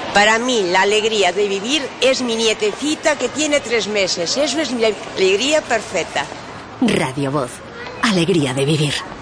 Para mí, la alegría de vivir es mi nietecita que tiene 3 meses. Eso es mi alegría perfecta. Radio Voz. Alegría de vivir.